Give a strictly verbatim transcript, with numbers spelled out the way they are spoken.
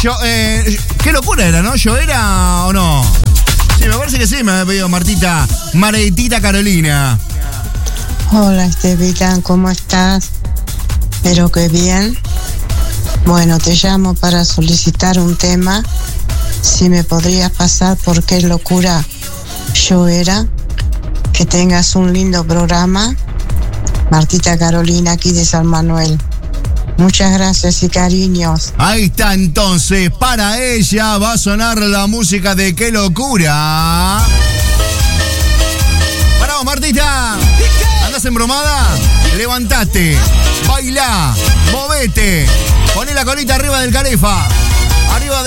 Yo, eh, qué locura era, ¿no? ¿Yo era o no? Sí, me parece que sí, me había pedido Martita, Maretita Carolina. Hola, Estevita, ¿cómo estás? Espero que bien. Bueno, te llamo para solicitar un tema. Si me podrías pasar por qué locura yo era. Que tengas un lindo programa. Martita Carolina, aquí de San Manuel. Muchas gracias y cariños. Ahí está entonces, para ella va a sonar la música de Qué Locura. Para vos, Martita. ¿Andás embromada? Levantate, bailá, movete, poné la colita arriba del calefa. Arriba de